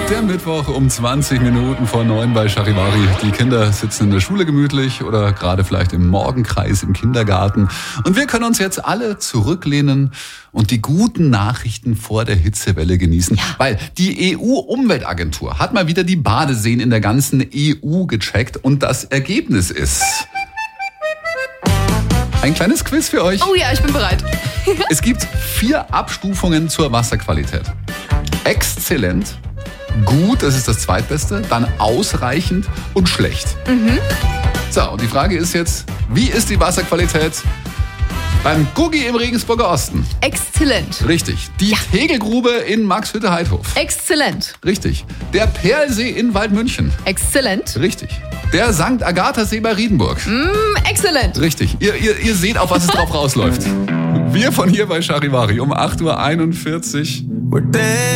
Der Mittwoch um 20 Minuten vor 9 bei Charivari. Die Kinder sitzen in der Schule gemütlich oder gerade vielleicht im Morgenkreis im Kindergarten. Und wir können uns jetzt alle zurücklehnen und die guten Nachrichten vor der Hitzewelle genießen. Ja. Weil die EU-Umweltagentur hat mal wieder die Badeseen in der ganzen EU gecheckt und das Ergebnis ist... Ein kleines Quiz für euch. Oh ja, ich bin bereit. Es gibt 4 Abstufungen zur Wasserqualität. Exzellent, gut, das ist das zweitbeste, dann ausreichend und schlecht. So, und die Frage ist jetzt, wie ist die Wasserqualität beim Guggi im Regensburger Osten? Exzellent. Richtig. Die Tegelgrube in Maxhütte-Heidhof? Exzellent. Richtig. Der Perlsee in Waldmünchen? Exzellent. Richtig. Der St. Agatha-See bei Riedenburg? Exzellent. Richtig. Ihr seht, auf was es drauf rausläuft. Wir von hier bei Charivari um 8.41 Uhr.